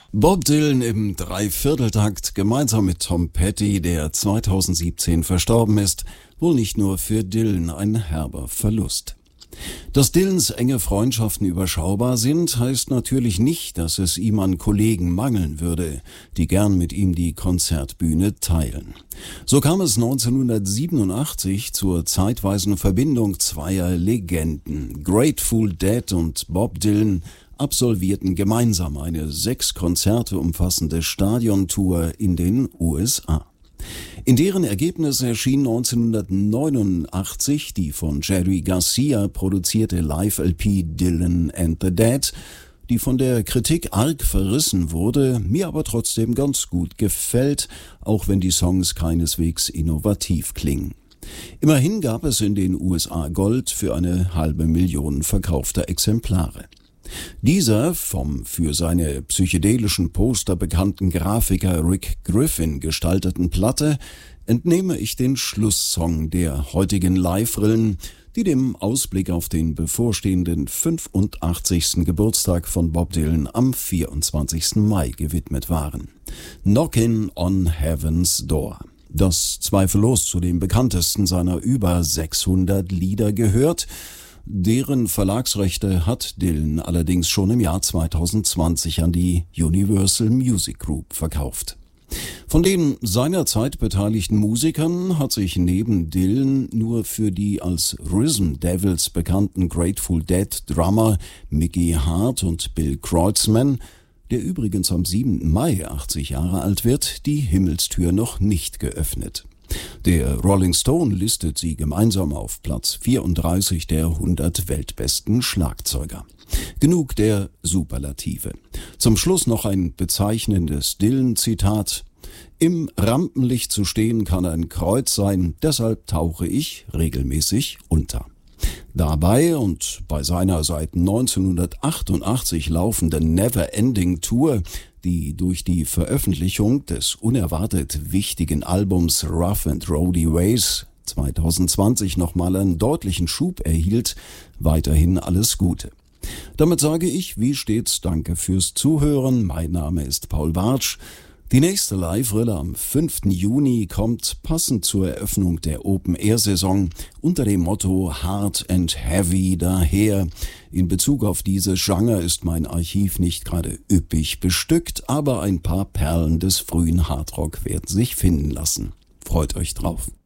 Bob Dylan im Dreivierteltakt gemeinsam mit Tom Petty, der 2017 verstorben ist, wohl nicht nur für Dylan ein herber Verlust. Dass Dylans enge Freundschaften überschaubar sind, heißt natürlich nicht, dass es ihm an Kollegen mangeln würde, die gern mit ihm die Konzertbühne teilen. So kam es 1987 zur zeitweisen Verbindung zweier Legenden. Grateful Dead und Bob Dylan absolvierten gemeinsam eine 6 Konzerte umfassende Stadiontour in den USA. In deren Ergebnis erschien 1989 die von Jerry Garcia produzierte Live-LP Dylan and the Dead, die von der Kritik arg verrissen wurde, mir aber trotzdem ganz gut gefällt, auch wenn die Songs keineswegs innovativ klingen. Immerhin gab es in den USA Gold für 500.000 verkaufter Exemplare. Dieser vom für seine psychedelischen Poster bekannten Grafiker Rick Griffin gestalteten Platte entnehme ich den Schlusssong der heutigen Live-Rillen, die dem Ausblick auf den bevorstehenden 85. Geburtstag von Bob Dylan am 24. Mai gewidmet waren. Knockin' on Heaven's Door, das zweifellos zu den bekanntesten seiner über 600 Lieder gehört. Deren Verlagsrechte hat Dylan allerdings schon im Jahr 2020 an die Universal Music Group verkauft. Von den seinerzeit beteiligten Musikern hat sich neben Dylan nur für die als Rhythm Devils bekannten Grateful Dead Drummer Mickey Hart und Bill Kreutzmann, der übrigens am 7. Mai 80 Jahre alt wird, die Himmelstür noch nicht geöffnet. Der Rolling Stone listet sie gemeinsam auf Platz 34 der 100 weltbesten Schlagzeuger. Genug der Superlative. Zum Schluss noch ein bezeichnendes Dylan-Zitat: Im Rampenlicht zu stehen kann ein Kreuz sein, deshalb tauche ich regelmäßig unter. Dabei und bei seiner seit 1988 laufenden Never-Ending Tour, die durch die Veröffentlichung des unerwartet wichtigen Albums Rough and Rowdy Ways 2020 nochmal einen deutlichen Schub erhielt, weiterhin alles Gute. Damit sage ich, wie stets, danke fürs Zuhören. Mein Name ist Paul Bartsch. Die nächste Live-Rille am 5. Juni kommt passend zur Eröffnung der Open-Air-Saison unter dem Motto Hard and Heavy daher. In Bezug auf dieses Genre ist mein Archiv nicht gerade üppig bestückt, aber ein paar Perlen des frühen Hardrock werden sich finden lassen. Freut euch drauf.